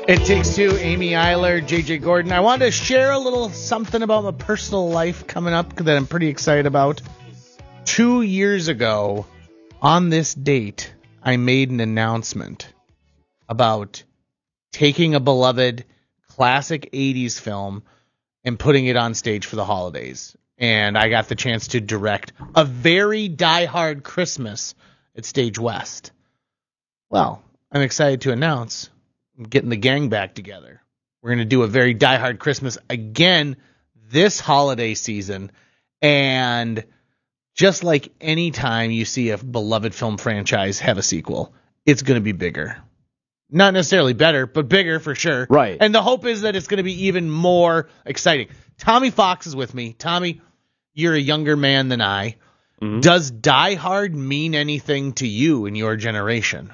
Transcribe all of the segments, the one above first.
It Takes Two, Amy Eiler, JJ Gordon. I wanted to share a little something about my personal life coming up that I'm pretty excited about. 2 years ago, on this date, I made an announcement about taking a beloved classic 80s film and putting it on stage for the holidays. And I got the chance to direct a very die-hard Christmas at Stage West. Well, I'm excited to announce I'm getting the gang back together. We're going to do a very die-hard Christmas again this holiday season. And just like any time you see a beloved film franchise have a sequel, it's going to be bigger. Not necessarily better, but bigger for sure. Right. And the hope is that it's going to be even more exciting. Tommy Fox is with me. Tommy, you're a younger man than I. Mm-hmm. Does Die Hard mean anything to you in your generation?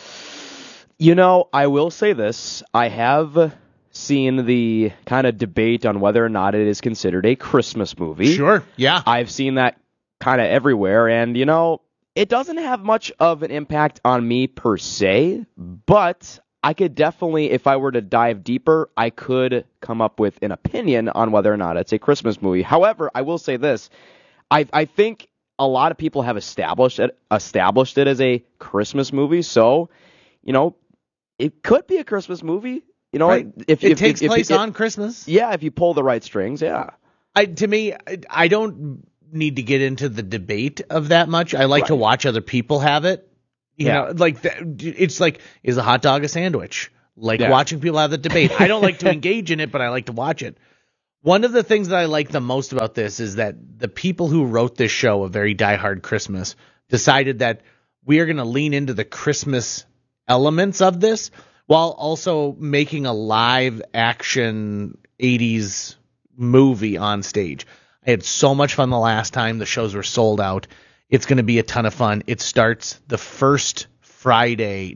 You know, I will say this. I have seen the kind of debate on whether or not it is considered a Christmas movie. Sure, yeah. I've seen that kind of everywhere, and, you know, it doesn't have much of an impact on me per se, but I could definitely, if I were to dive deeper, I could come up with an opinion on whether or not it's a Christmas movie. However, I will say this. I think a lot of people have established it as a Christmas movie, so, you know, it could be a Christmas movie, you know. Right. If it takes place on Christmas. Yeah, if you pull the right strings, yeah. To me, I don't need to get into the debate of that much. I like to watch other people have it. You know, like it's like, is a hot dog a sandwich? Like watching people have the debate. I don't like to engage in it, but I like to watch it. One of the things that I like the most about this is that the people who wrote this show, A Very Die Hard Christmas, decided that we are going to lean into the Christmas elements of this while also making a live action 80s movie on stage. I had so much fun the last time. The shows were sold out. It's going to be a ton of fun. It starts the first Thursday,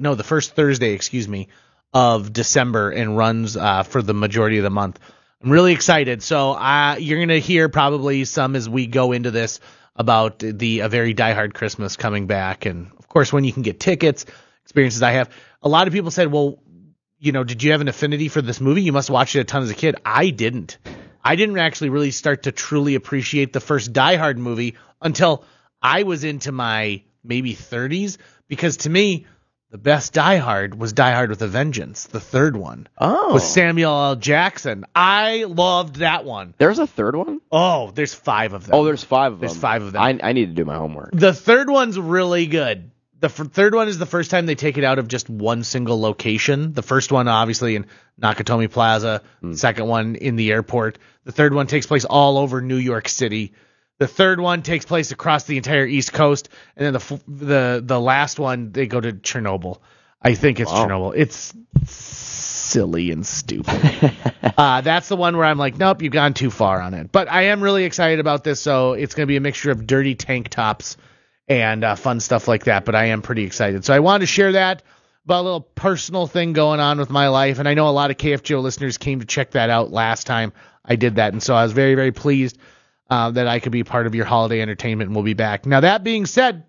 of December and runs for the majority of the month. I'm really excited. So you're going to hear probably some as we go into this about the A Very Die Hard Christmas coming back. And, of course, when you can get tickets, experiences I have. A lot of people said, well, you know, did you have an affinity for this movie? You must have watched it a ton as a kid. I didn't. I didn't actually really start to truly appreciate the first Die Hard movie until I was into my maybe 30s, because to me, the best Die Hard was Die Hard with a Vengeance, the third one. Oh. With Samuel L. Jackson. I loved that one. There's a third one? Oh, there's 5 of them. Oh, there's 5 of them. There's 5 of them. I need to do my homework. The third one's really good. The third one is the first time they take it out of just one single location. The first one, obviously, in Nakatomi Plaza. The second one in the airport. The third one takes place all over New York City. The third one takes place across the entire East Coast. And then the last one, they go to Chernobyl. I think it's Chernobyl. It's silly and stupid. That's the one where I'm like, nope, you've gone too far on it. But I am really excited about this. So it's going to be a mixture of dirty tank tops and fun stuff like that, but I am pretty excited. So I wanted to share that about a little personal thing going on with my life, and I know a lot of KFGO listeners came to check that out last time I did that, and so I was very, very pleased that I could be part of your holiday entertainment, and we'll be back. Now, that being said,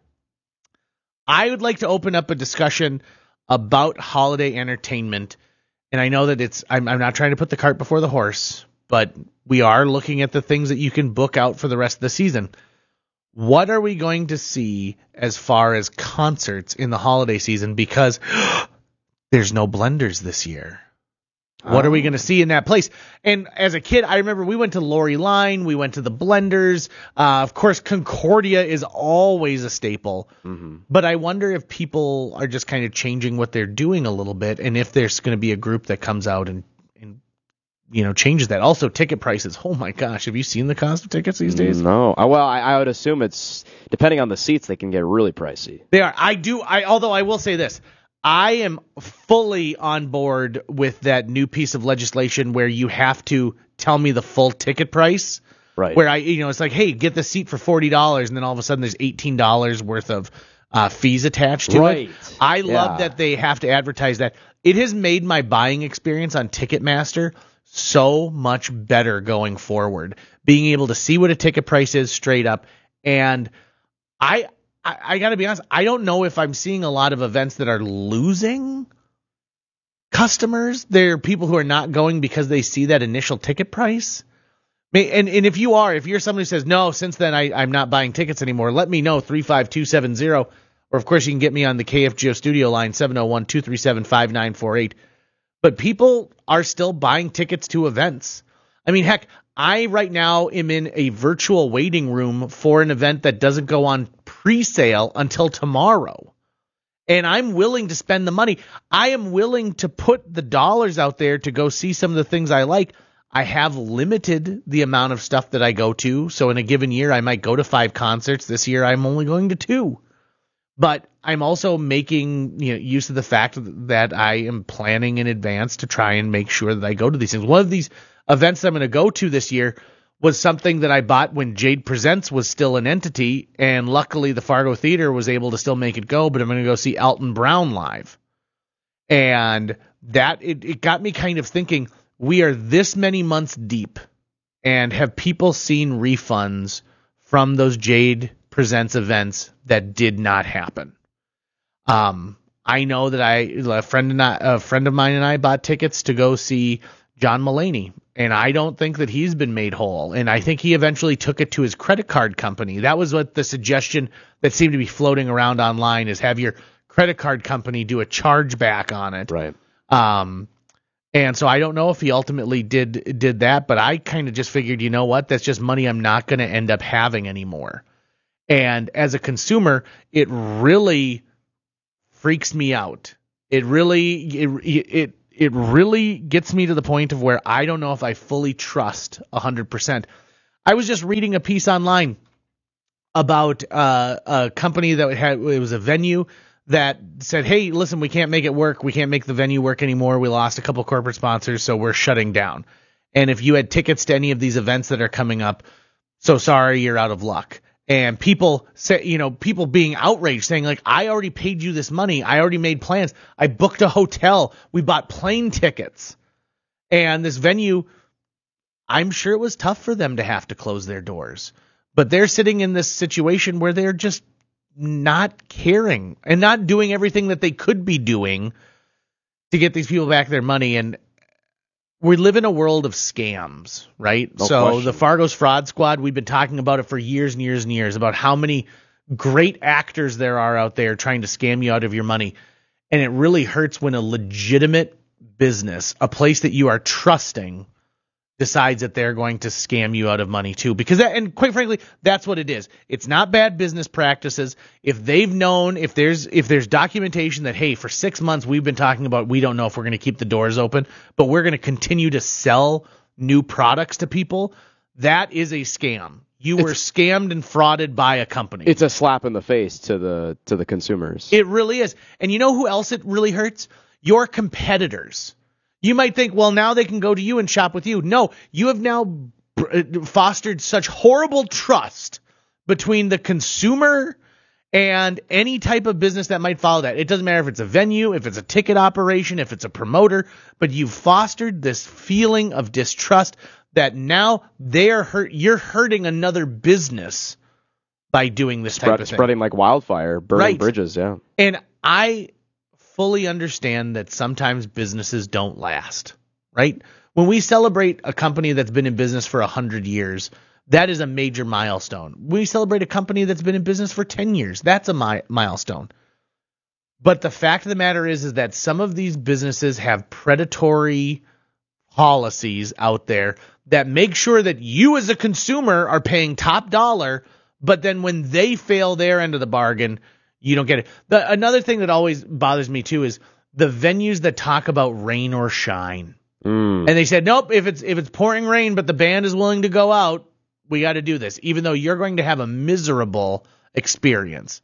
I would like to open up a discussion about holiday entertainment, and I know that I'm not trying to put the cart before the horse, but we are looking at the things that you can book out for the rest of the season. What are we going to see as far as concerts in the holiday season? Because there's no Blenders this year. What are we going to see in that place? And as a kid, I remember we went to Lori Line. We went to the Blenders. Of course, Concordia is always a staple. Mm-hmm. But I wonder if people are just kind of changing what they're doing a little bit, and if there's going to be a group that comes out and changes that. Also, ticket prices. Oh my gosh, have you seen the cost of tickets these days? No. Well, I would assume it's depending on the seats, they can get really pricey. They are. Although I will say this, I am fully on board with that new piece of legislation where you have to tell me the full ticket price. Right. Where it's like, hey, get the seat for $40, and then all of a sudden there's $18 worth of fees attached to it. I love that they have to advertise that. It has made my buying experience on Ticketmaster so much better going forward, being able to see what a ticket price is straight up. And I got to be honest, I don't know if I'm seeing a lot of events that are losing customers. They're people who are not going because they see that initial ticket price. And if you're somebody who says, no, since then I'm not buying tickets anymore, let me know, 35270. Or, of course, you can get me on the KFGO studio line, 701-237-5948. But people are still buying tickets to events. I mean, heck, I right now am in a virtual waiting room for an event that doesn't go on pre-sale until tomorrow. And I'm willing to spend the money. I am willing to put the dollars out there to go see some of the things I like. I have limited the amount of stuff that I go to. So in a given year, I might go to 5 concerts. This year, I'm only going to 2. But I'm also making use of the fact that I am planning in advance to try and make sure that I go to these things. One of these events that I'm going to go to this year was something that I bought when Jade Presents was still an entity, and luckily the Fargo Theater was able to still make it go, but I'm going to go see Elton Brown live. And that it got me kind of thinking, we are this many months deep, and have people seen refunds from those Jade Presents events that did not happen? I know that a friend of mine and I bought tickets to go see John Mulaney, and I don't think that he's been made whole. And I think he eventually took it to his credit card company. That was what the suggestion that seemed to be floating around online is, have your credit card company do a chargeback on it. Right. And so I don't know if he ultimately did that, but I kind of just figured, you know what, that's just money I'm not going to end up having anymore. And as a consumer, it really freaks me out. It really gets me to the point of where I don't know if I fully trust 100%. I was just reading a piece online about a company that it was a venue that said, hey, listen, we can't make it work. We can't make the venue work anymore. We lost a couple corporate sponsors, so we're shutting down. And if you had tickets to any of these events that are coming up, so sorry, you're out of luck. And people say, people being outraged, saying like, I already paid you this money. I already made plans. I booked a hotel. We bought plane tickets. And this venue, I'm sure it was tough for them to have to close their doors. But they're sitting in this situation where they're just not caring and not doing everything that they could be doing to get these people back their money. And we live in a world of scams, right? No so question. The Fargo's Fraud Squad, we've been talking about it for years and years and years, about how many great actors there are out there trying to scam you out of your money. And it really hurts when a legitimate business, a place that you are trusting, decides that they're going to scam you out of money too. Because and quite frankly, that's what it is. It's not bad business practices. If they've known, if there's documentation that, hey, for 6 months we've been talking about, we don't know if we're going to keep the doors open, but we're going to continue to sell new products to people, that is a scam. You were scammed and frauded by a company. It's a slap in the face to the consumers. It really is. And you know who else it really hurts? Your competitors. You might think, well, now they can go to you and shop with you. No, you have now fostered such horrible trust between the consumer and any type of business that might follow that. It doesn't matter if it's a venue, if it's a ticket operation, if it's a promoter, but you've fostered this feeling of distrust that now you're hurting another business by doing this type of thing. Spreading like wildfire, burning bridges, yeah. And I fully understand that sometimes businesses don't last, right? When we celebrate a company that's been in business for 100 years, that is a major milestone. We celebrate a company that's been in business for 10 years. That's a milestone. But the fact of the matter is that some of these businesses have predatory policies out there that make sure that you as a consumer are paying top dollar, but then when they fail their end of the bargain, you don't get it. Another thing that always bothers me too is the venues that talk about rain or shine. And they said, nope, if it's pouring rain, but the band is willing to go out, we got to do this, even though you're going to have a miserable experience.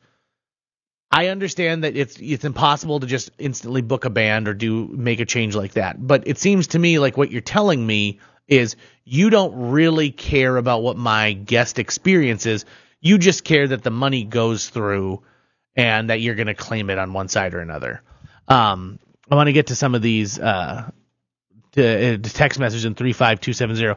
I understand that it's impossible to just instantly book a band or make a change like that. But it seems to me like what you're telling me is you don't really care about what my guest experience is. You just care that the money goes through and that you're going to claim it on one side or another. I want to get to some of these to text messages in 35270.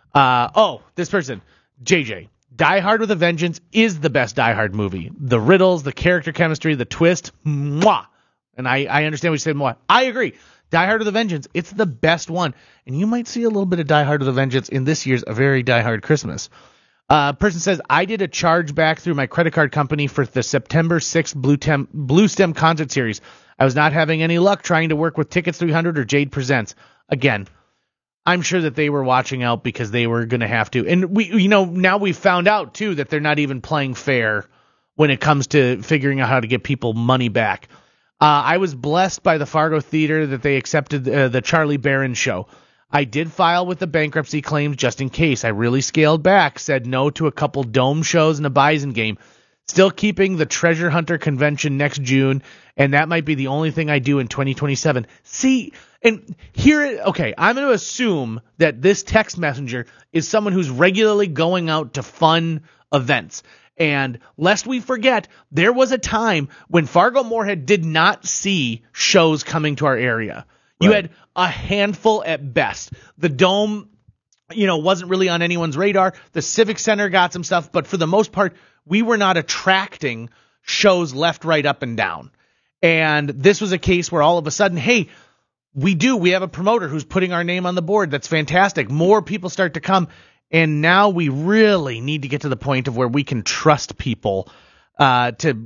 This person, JJ. Die Hard with a Vengeance is the best Die Hard movie. The riddles, the character chemistry, the twist, mwah. And I understand what you said, mwah. I agree. Die Hard with a Vengeance, it's the best one. And you might see a little bit of Die Hard with a Vengeance in this year's A Very Die Hard Christmas. Person says, I did a chargeback through my credit card company for the September 6th Blue Stem concert series. I was not having any luck trying to work with Tickets 300 or Jade Presents. Again, I'm sure that they were watching out because they were going to have to. And now we've found out too that they're not even playing fair when it comes to figuring out how to get people money back. I was blessed by the Fargo Theater that they accepted the Charlie Barron show. I did file with the bankruptcy claims just in case. I really scaled back, said no to a couple Dome shows and a Bison game. Still keeping the Treasure Hunter convention next June, and that might be the only thing I do in 2027. See, and here, okay, I'm going to assume that this text messenger is someone who's regularly going out to fun events. And lest we forget, there was a time when Fargo Moorhead did not see shows coming to our area. You had a handful at best. The Dome, wasn't really on anyone's radar. The Civic Center got some stuff, but for the most part, we were not attracting shows left, right, up, and down. And this was a case where all of a sudden, hey, we have a promoter who's putting our name on the board. That's fantastic. More people start to come. And now we really need to get to the point of where we can trust people to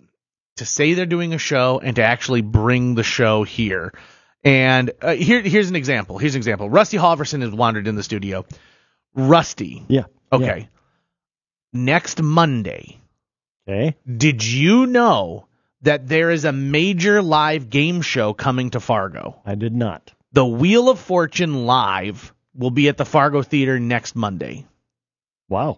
say they're doing a show and to actually bring the show here. And here's an example. Rusty Halverson has wandered in the studio. Rusty. Yeah. Okay. Yeah. Next Monday. Okay. Did you know that there is a major live game show coming to Fargo? I did not. The Wheel of Fortune Live will be at the Fargo Theater next Monday. Wow.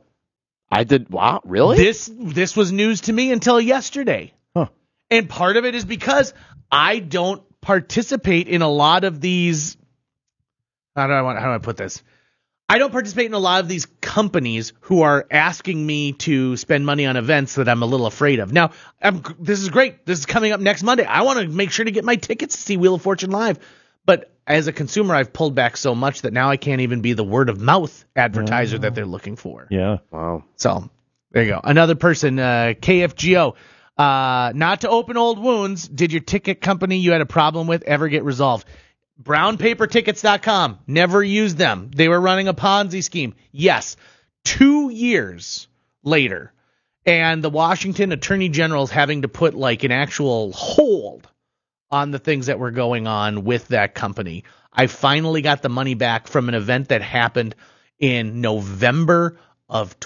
Wow, really? This was news to me until yesterday. Huh. And part of it is because I don't participate in a lot of these. How do I put this? I don't participate in a lot of these companies who are asking me to spend money on events that I'm a little afraid of. Now, this is great. This is coming up next Monday. I want to make sure to get my tickets to see Wheel of Fortune live. But as a consumer, I've pulled back so much that now I can't even be the word of mouth advertiser that they're looking for. Yeah. Wow. So there you go. Another person, KFGO. Not to open old wounds. Did your ticket company you had a problem with ever get resolved? Brownpapertickets.com. Never used them. They were running a Ponzi scheme. Yes. 2 years later, and the Washington Attorney General's having to put like an actual hold on the things that were going on with that company. I finally got the money back from an event that happened in November of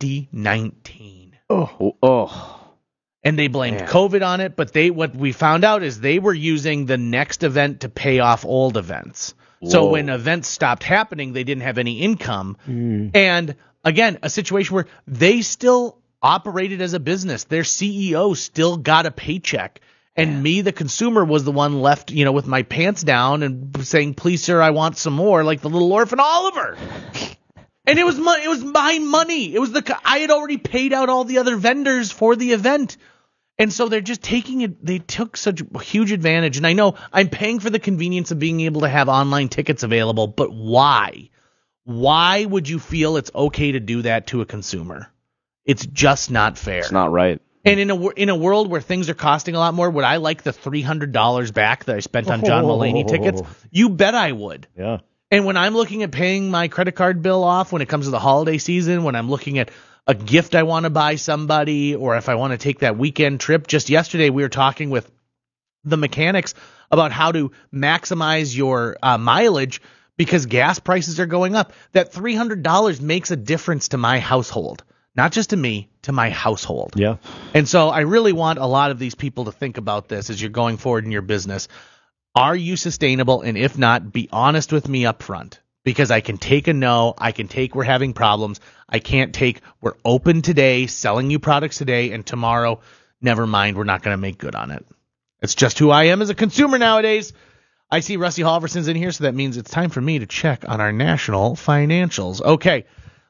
2019. Oh. And they blamed COVID on it, but what we found out is they were using the next event to pay off old events. Whoa. So when events stopped happening, they didn't have any income. And again, a situation where they still operated as a business. Their CEO still got a paycheck. And me, the consumer, was the one left, with my pants down and saying, please, sir, I want some more, like the little orphan Oliver. And it was my money. I had already paid out all the other vendors for the event. And so they're just taking it. They took such a huge advantage. And I know I'm paying for the convenience of being able to have online tickets available, but why? Why would you feel it's okay to do that to a consumer? It's just not fair. It's not right. And in a world where things are costing a lot more, would I like the $300 back that I spent on John Mulaney tickets? You bet I would. Yeah. And when I'm looking at paying my credit card bill off when it comes to the holiday season, when I'm looking at a gift I want to buy somebody, or if I want to take that weekend trip, just yesterday we were talking with the mechanics about how to maximize your mileage because gas prices are going up. That $300 makes a difference to my household. Not just to me, to my household. Yeah. And so I really want a lot of these people to think about this as you're going forward in your business. Are you sustainable? And if not, be honest with me up front. Because I can take a no, I can take we're having problems. I can't take we're open today, selling you products today, and tomorrow, never mind, we're not going to make good on it. It's just who I am as a consumer nowadays. I see Rusty Halverson's in here, so that means it's time for me to check on our national financials. Okay.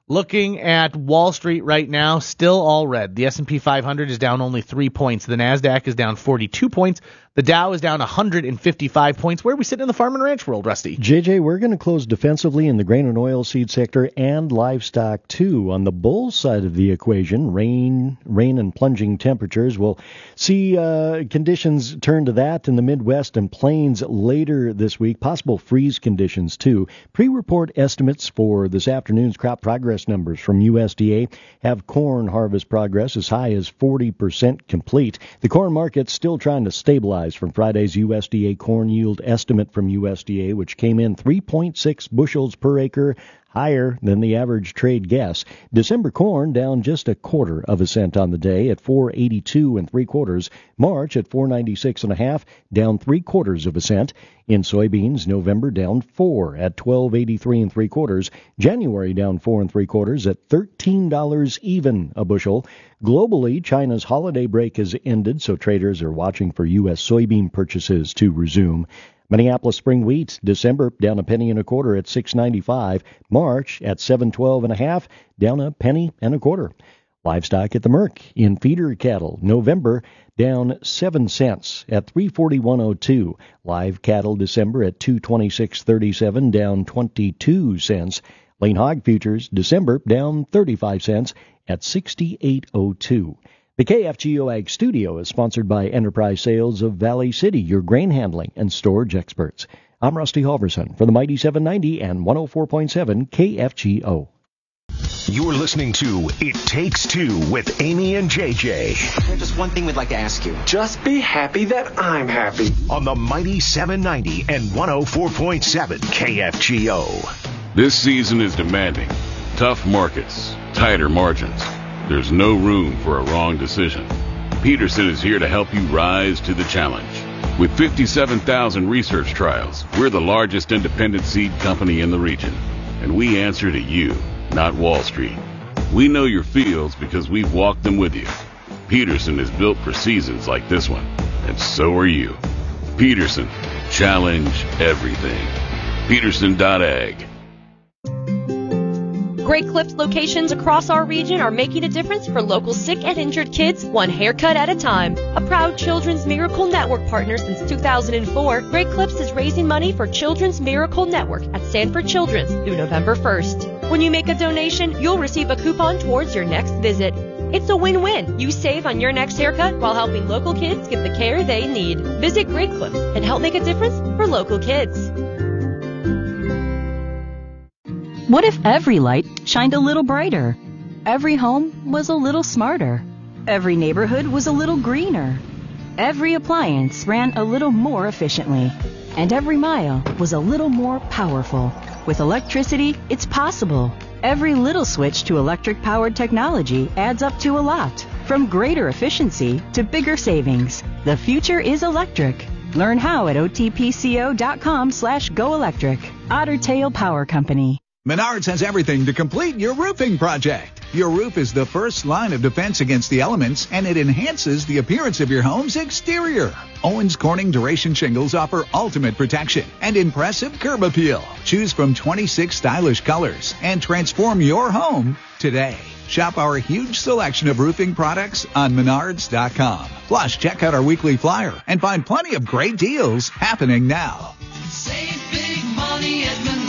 Looking at Wall Street right now, still all red. The S&P 500 is down only 3 points. The NASDAQ is down 42 points. The Dow is down 155 points. Where are we sitting in the farm and ranch world, Rusty? JJ, we're going to close defensively in the grain and oilseed sector and livestock, too. On the bull side of the equation, rain and plunging temperatures. We'll see conditions turn to that in the Midwest and plains later this week. Possible freeze conditions, too. Pre-report estimates for this afternoon's crop progress numbers from USDA have corn harvest progress as high as 40% complete. The corn market's still trying to stabilize from Friday's USDA corn yield estimate from USDA, which came in 3.6 bushels per acre higher than the average trade guess. December corn down just 1/4 cent on the day at 4.82 3/4. March at 4.96 1/2, down 3/4 cent. In soybeans, November down 4 at 12.83 3/4. January down 4 3/4 at $13 even a bushel. Globally, China's holiday break has ended, so traders are watching for U.S. soybean purchases to resume. Minneapolis spring wheat, December down 1 1/4 at 6.95. March at 7.12 1/2, down 1 1/4. Livestock at the Merc in feeder cattle, November down 7 cents at 341.02. Live cattle December at 226.37, down 22 cents. Lean hog futures December down 35 cents at 68.02. The KFGO Ag Studio is sponsored by Enterprise Sales of Valley City, your grain handling and storage experts. I'm Rusty Halverson for the Mighty 790 and 104.7 KFGO. You're listening to It Takes Two with Amy and JJ. There's just one thing we'd like to ask you. Just be happy that I'm happy. On the Mighty 790 and 104.7 KFGO. This season is demanding. Tough markets, tighter margins. There's no room for a wrong decision. Peterson is here to help you rise to the challenge. With 57,000 research trials, we're the largest independent seed company in the region. And we answer to you, not Wall Street. We know your fields because we've walked them with you. Peterson is built for seasons like this one, and so are you. Peterson, challenge everything. Peterson.ag. Great Clips locations across our region are making a difference for local sick and injured kids, one haircut at a time. A proud Children's Miracle Network partner since 2004, Great Clips is raising money for Children's Miracle Network at Sanford Children's through November 1st. When you make a donation, you'll receive a coupon towards your next visit. It's a win-win. You save on your next haircut while helping local kids get the care they need. Visit Great Clips and help make a difference for local kids. What if every light shined a little brighter? Every home was a little smarter. Every neighborhood was a little greener. Every appliance ran a little more efficiently. And every mile was a little more powerful. With electricity, it's possible. Every little switch to electric-powered technology adds up to a lot. From greater efficiency to bigger savings. The future is electric. Learn how at otpco.com/goelectric. Otter Tail Power Company. Menards has everything to complete your roofing project. Your roof is the first line of defense against the elements, and it enhances the appearance of your home's exterior. Owens Corning Duration Shingles offer ultimate protection and impressive curb appeal. Choose from 26 stylish colors and transform your home today. Shop our huge selection of roofing products on Menards.com. Plus, check out our weekly flyer and find plenty of great deals happening now. Save big money at Menards.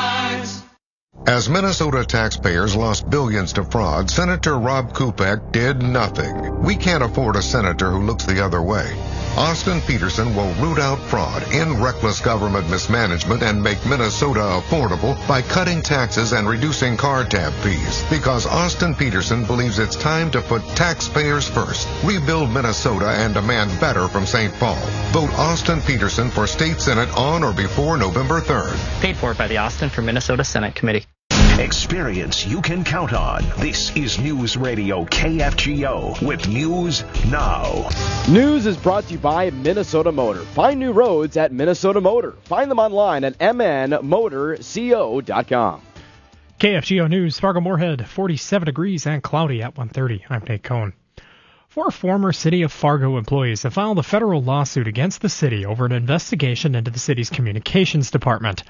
As Minnesota taxpayers lost billions to fraud, Senator Rob Kupek did nothing. We can't afford a senator who looks the other way. Austin Peterson will root out fraud, end reckless government mismanagement, and make Minnesota affordable by cutting taxes and reducing car tab fees. Because Austin Peterson believes it's time to put taxpayers first, rebuild Minnesota, and demand better from St. Paul. Vote Austin Peterson for State Senate on or before November 3rd. Paid for by the Austin for Minnesota Senate Committee. Experience you can count on. This is News Radio KFGO with News Now. News is brought to you by Minnesota Motor. Find new roads at Minnesota Motor. Find them online at mnmotorco.com. KFGO News, Fargo-Moorhead, 47 degrees and cloudy at 1:30. I'm Nate Cohn. 4 former City of Fargo employees have filed a federal lawsuit against the city over an investigation into the city's communications department.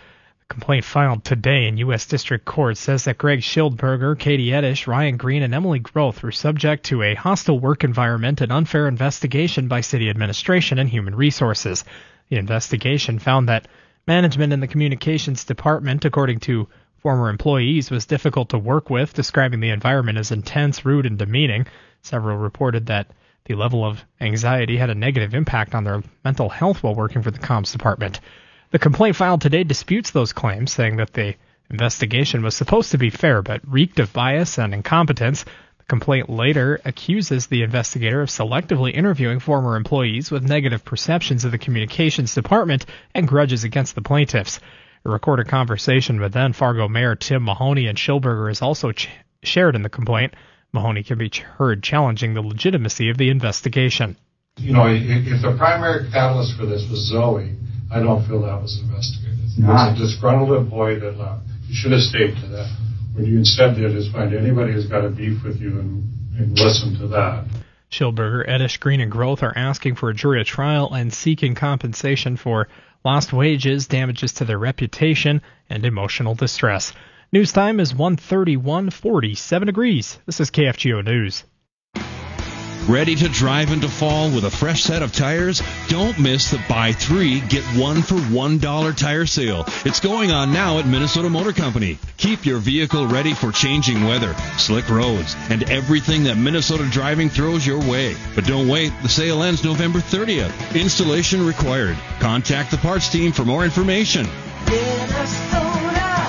The complaint filed today in U.S. District Court says that Greg Schildberger, Katie Edish, Ryan Green, and Emily Groth were subject to a hostile work environment and unfair investigation by city administration and human resources. The investigation found that management in the communications department, according to former employees, was difficult to work with, describing the environment as intense, rude, and demeaning. Several reported that the level of anxiety had a negative impact on their mental health while working for the comms department. The complaint filed today disputes those claims, saying that the investigation was supposed to be fair but reeked of bias and incompetence. The complaint later accuses the investigator of selectively interviewing former employees with negative perceptions of the communications department and grudges against the plaintiffs. A recorded conversation with then Fargo Mayor Tim Mahoney and Schildberger is also shared in the complaint. Mahoney can be heard challenging the legitimacy of the investigation. You know, if the primary catalyst for this was Zoe, I don't feel that was investigated. It was a disgruntled employee that left. You should have stayed to that. What you instead did is find anybody who's got a beef with you and listen to that. Schildberger, Edish, Green, and Groth are asking for a jury trial and seeking compensation for lost wages, damages to their reputation, and emotional distress. News time is 1:31, 47 degrees. This is KFGO News. Ready to drive into fall with a fresh set of tires? Don't miss the Buy 3, Get 1 for $1 tire sale. It's going on now at Minnesota Motor Company. Keep your vehicle ready for changing weather, slick roads, and everything that Minnesota driving throws your way. But don't wait. The sale ends November 30th. Installation required. Contact the parts team for more information. Minnesota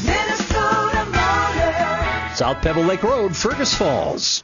Motor. South Pebble Lake Road, Fergus Falls.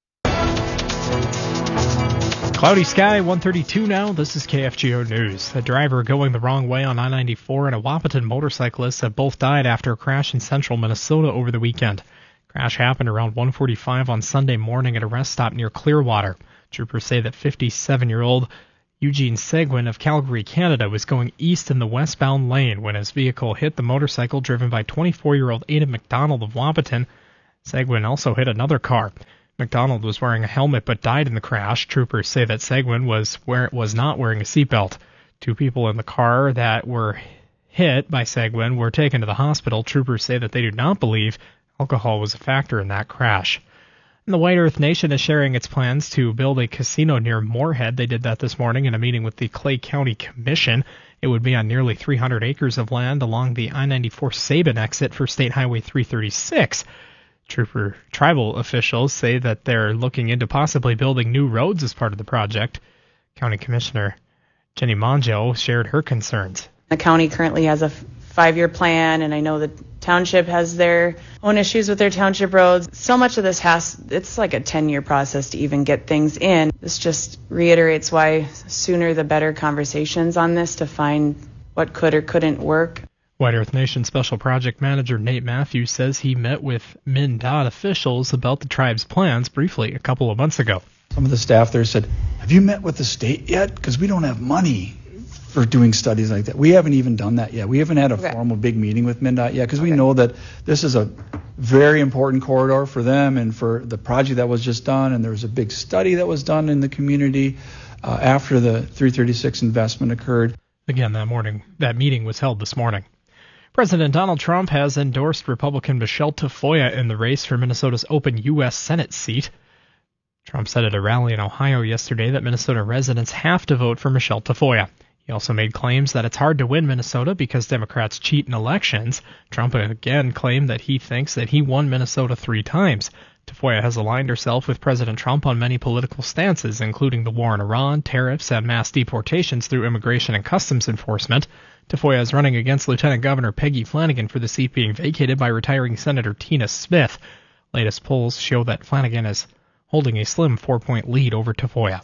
Cloudy sky, 132 now. This is KFGO News. A driver going the wrong way on I-94 and a Wahpeton motorcyclist have both died after a crash in central Minnesota over the weekend. Crash happened around 1:45 on Sunday morning at a rest stop near Clearwater. Troopers say that 57-year-old Eugene Seguin of Calgary, Canada, was going east in the westbound lane when his vehicle hit the motorcycle driven by 24-year-old Ada McDonald of Wahpeton. Seguin also hit another car. McDonald was wearing a helmet but died in the crash. Troopers say that Seguin was not wearing a seatbelt. Two people in the car that were hit by Seguin were taken to the hospital. Troopers say that they do not believe alcohol was a factor in that crash. And the White Earth Nation is sharing its plans to build a casino near Moorhead. They did that this morning in a meeting with the Clay County Commission. It would be on nearly 300 acres of land along the I-94 Sabin exit for State Highway 336. Tribal officials say that they're looking into possibly building new roads as part of the project. County Commissioner Jenny Monjo shared her concerns. The county currently has a 5-year plan, and I know the township has their own issues with their township roads. So much of this it's like a 10-year process to even get things in. This just reiterates why sooner the better conversations on this to find what could or couldn't work. White Earth Nation Special Project Manager Nate Matthews says he met with MnDOT officials about the tribe's plans briefly a couple of months ago. Some of the staff there said, "Have you met with the state yet? Because we don't have money for doing studies like that." We haven't even done that yet. We haven't had a formal big meeting with MnDOT yet because we know that this is a very important corridor for them and for the project that was just done. And there was a big study that was done in the community after the 336 investment occurred. Again, that meeting was held this morning. President Donald Trump has endorsed Republican Michelle Tafoya in the race for Minnesota's open U.S. Senate seat. Trump said at a rally in Ohio yesterday that Minnesota residents have to vote for Michelle Tafoya. He also made claims that it's hard to win Minnesota because Democrats cheat in elections. Trump again claimed that he thinks that he won Minnesota 3 times. Tafoya has aligned herself with President Trump on many political stances, including the war in Iran, tariffs, and mass deportations through immigration and customs enforcement. Tafoya is running against Lieutenant Governor Peggy Flanagan for the seat being vacated by retiring Senator Tina Smith. Latest polls show that Flanagan is holding a slim 4-point lead over Tafoya.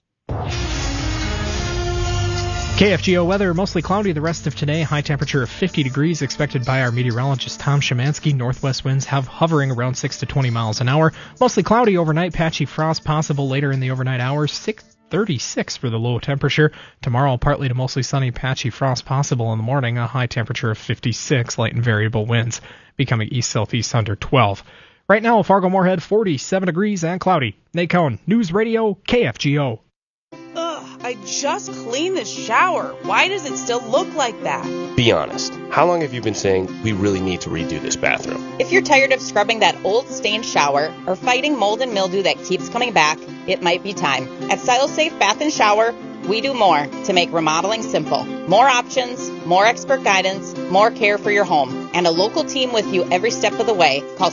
KFGO weather, mostly cloudy the rest of today. High temperature of 50 degrees expected by our meteorologist Tom Szymanski. Northwest winds hovering around 6 to 20 miles an hour. Mostly cloudy overnight. Patchy frost possible later in the overnight hours. 36 for the low temperature. Tomorrow, partly to mostly sunny, patchy frost possible in the morning. A high temperature of 56. Light and variable winds becoming east-southeast under 12. Right now, Fargo Moorhead, 47 degrees and cloudy. Nate Cohn, News Radio, KFGO. I I just cleaned the shower. Why does it still look like that? Be honest. How long have you been saying we really need to redo this bathroom? If you're tired of scrubbing that old stained shower or fighting mold and mildew that keeps coming back, it might be time. At SiloSafe Bath and Shower, we do more to make remodeling simple. More options, more expert guidance, more care for your home, and a local team with you every step of the way. Call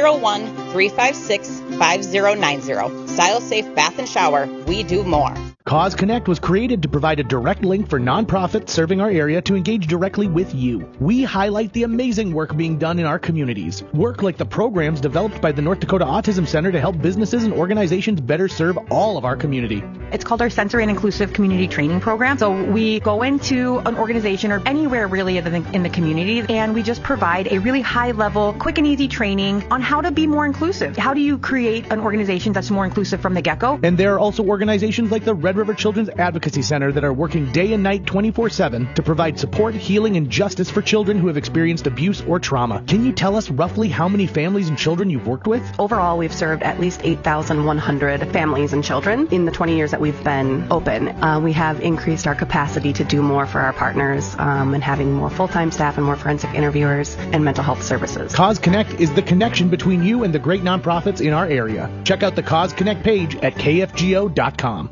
701-356-5090. SiloSafe Bath and Shower, we do more. Cause Connect was created to provide a direct link for nonprofits serving our area to engage directly with you. We highlight the amazing work being done in our communities. Work like the programs developed by the North Dakota Autism Center to help businesses and organizations better serve all of our community. It's called our Sensory and Inclusive Community Training Program. So we go into an organization or anywhere really in the community, and we just provide a really high-level, quick and easy training on how to be more inclusive. How do you create an organization that's more inclusive from the get-go? And there are also organizations like the Red River Children's Advocacy Center that are working day and night 24/7 to provide support, healing, and justice for children who have experienced abuse or trauma. Can you tell us roughly how many families and children you've worked with? Overall, we've served at least 8,100 families and children in the 20 years that we've been open. We have increased our capacity to do more for our partners and having more full-time staff and more forensic interviewers and mental health services. Cause Connect is the connection between you and the great nonprofits in our area. Check out the Cause Connect page at kfgo.com.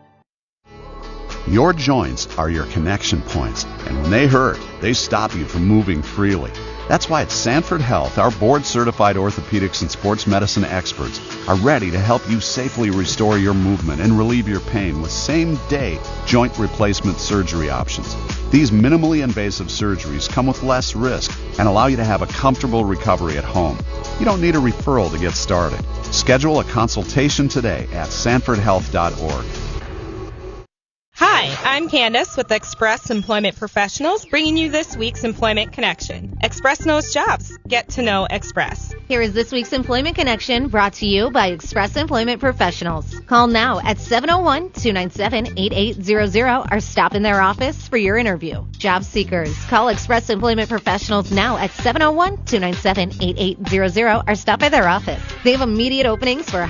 Your joints are your connection points, and when they hurt, they stop you from moving freely. That's why at Sanford Health, our board-certified orthopedics and sports medicine experts are ready to help you safely restore your movement and relieve your pain with same-day joint replacement surgery options. These minimally invasive surgeries come with less risk and allow you to have a comfortable recovery at home. You don't need a referral to get started. Schedule a consultation today at sanfordhealth.org. Hi, I'm Candace with Express Employment Professionals, bringing you this week's Employment Connection. Express knows jobs. Get to know Express. Here is this week's Employment Connection brought to you by Express Employment Professionals. Call now at 701-297-8800 or stop in their office for your interview. Job seekers, call Express Employment Professionals now at 701-297-8800 or stop by their office. They have immediate openings for